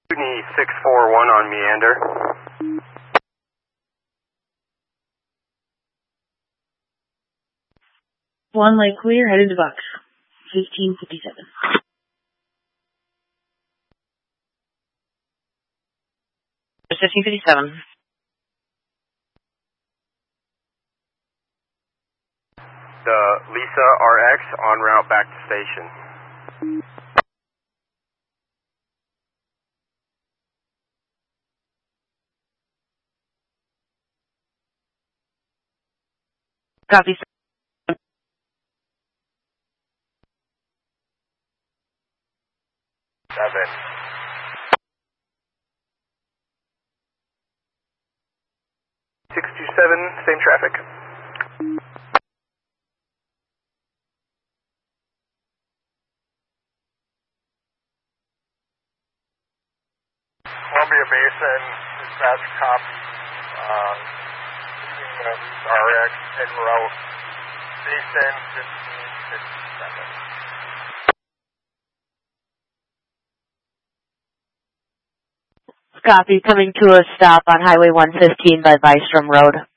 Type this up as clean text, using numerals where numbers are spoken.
Sydney 641 on Meander. 1 light clear, headed to box. 1557. Just 1557. The Lisa RX en route back to station. Copy. 7. Same traffic. Columbia Basin, dispatch copy, leaving the RX en route, Basin 1557. Copy, coming to a stop on Highway 115 by Bystrom Road.